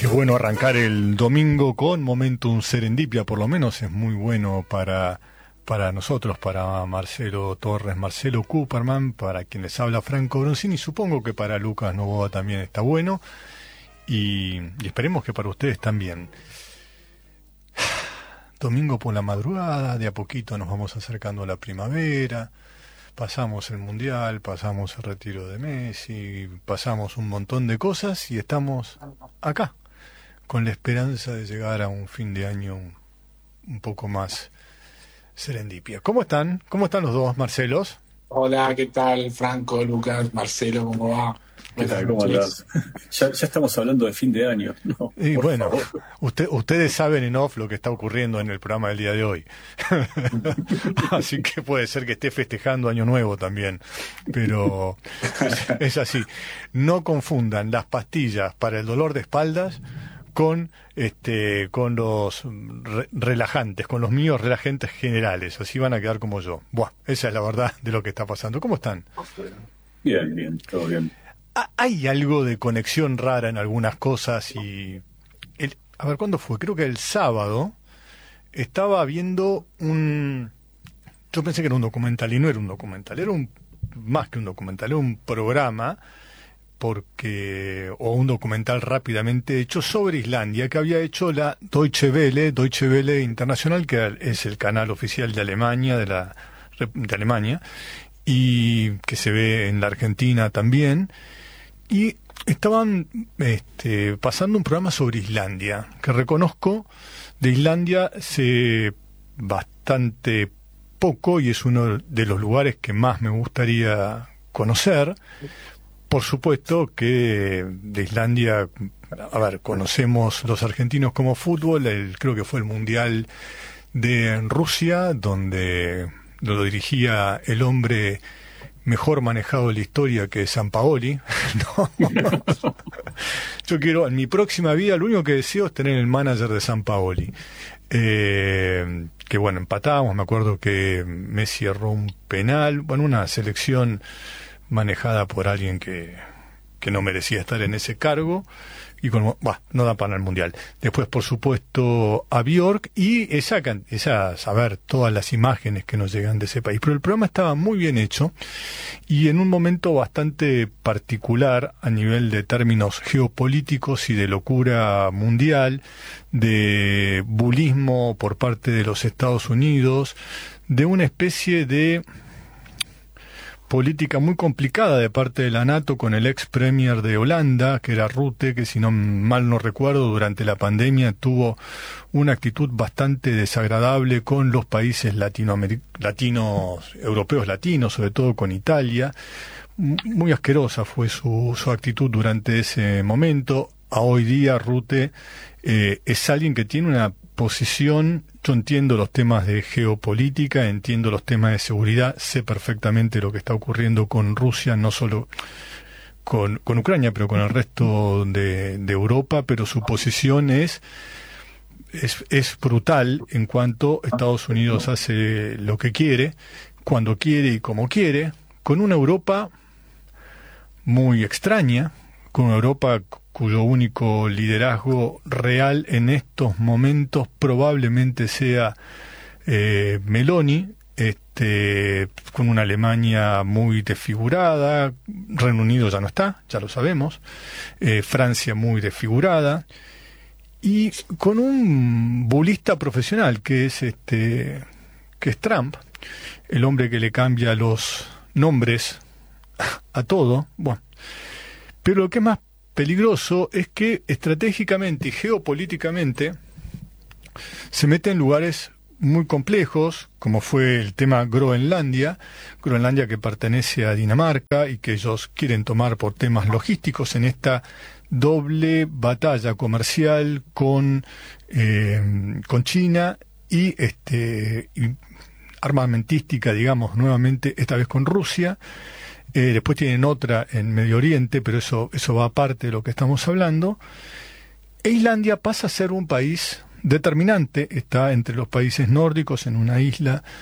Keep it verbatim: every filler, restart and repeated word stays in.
Qué bueno arrancar el domingo con Momentum Serendipia, por lo menos es muy bueno para, para nosotros, para Marcelo Torres, Marcelo Cooperman, para quien les habla Franco Bronzini, supongo que para Lucas Novoa también está bueno, y, y esperemos que para ustedes también. Domingo por la madrugada, de a poquito nos vamos acercando a la primavera, pasamos el Mundial, pasamos el retiro de Messi, pasamos un montón de cosas y estamos acá, con la esperanza de llegar a un fin de año un, un poco más serendipia. ¿Cómo están? ¿Cómo están los dos, Marcelos? Hola, ¿qué tal? Franco, Lucas, Marcelo, ¿cómo va? ¿Qué tal? ¿Cómo andás? Ya, ya estamos hablando de fin de año, ¿no? Y Por bueno, favor. usted, ustedes saben en off lo que está ocurriendo en el programa del día de hoy. Así que puede ser que esté festejando Año Nuevo también. Pero es, es así. No confundan las pastillas para el dolor de espaldas con este con los re- relajantes, con los míos relajantes generales. Así van a quedar como yo. Buah, esa es la verdad de lo que está pasando. ¿Cómo están? Bien, bien, todo bien. Hay algo de conexión rara en algunas cosas y... El, a ver, ¿cuándo fue? Creo que el sábado estaba viendo un... Yo pensé que era un documental y no era un documental, era un más que un documental, era un programa porque o un documental rápidamente hecho sobre Islandia que había hecho la Deutsche Welle, Deutsche Welle Internacional, que es el canal oficial de Alemania, de la de Alemania, y que se ve en la Argentina también. Y estaban este, pasando un programa sobre Islandia, que reconozco, de Islandia sé bastante poco y es uno de los lugares que más me gustaría conocer. Por supuesto que de Islandia, a ver, conocemos los argentinos como fútbol, el, creo que fue el Mundial de Rusia, donde lo dirigía el hombre mejor manejado de la historia, que es Sampaoli. No. Yo quiero, en mi próxima vida, lo único que deseo es tener el manager de Sampaoli. Eh, que bueno, empatábamos, me acuerdo que Messi erró un penal, bueno, una selección manejada por alguien que, que no merecía estar en ese cargo, y con, bah, no da para el Mundial. Después, por supuesto, a Björk, y esa, esa, saber todas las imágenes que nos llegan de ese país. Pero el programa estaba muy bien hecho, y en un momento bastante particular a nivel de términos geopolíticos y de locura mundial, de bulismo por parte de los Estados Unidos, de una especie de política muy complicada de parte de la NATO con el ex premier de Holanda, que era Rutte, que si no mal no recuerdo, durante la pandemia tuvo una actitud bastante desagradable con los países latinoameric- latinos, europeos latinos, sobre todo con Italia. Muy asquerosa fue su, su actitud durante ese momento. A hoy día Rutte eh, es alguien que tiene una posición, yo entiendo los temas de geopolítica, entiendo los temas de seguridad, sé perfectamente lo que está ocurriendo con Rusia, no solo con, con Ucrania, pero con el resto de, de Europa, pero su posición es, es, es brutal en cuanto Estados Unidos hace lo que quiere, cuando quiere y como quiere, con una Europa muy extraña, con una Europa cuyo único liderazgo real en estos momentos probablemente sea eh, Meloni, este, con una Alemania muy desfigurada, Reino Unido ya no está, ya lo sabemos, eh, Francia muy desfigurada, y con un bulista profesional que es este, que es Trump, el hombre que le cambia los nombres a todo, bueno. Pero lo que es más peligroso es que estratégicamente y geopolíticamente se mete en lugares muy complejos, como fue el tema Groenlandia, Groenlandia que pertenece a Dinamarca y que ellos quieren tomar por temas logísticos en esta doble batalla comercial con, eh, con China y, este, y armamentística, digamos, nuevamente, esta vez con Rusia. Eh, después tienen otra en Medio Oriente, pero eso, eso va aparte de lo que estamos hablando. E Islandia pasa a ser un país determinante, está entre los países nórdicos en una isla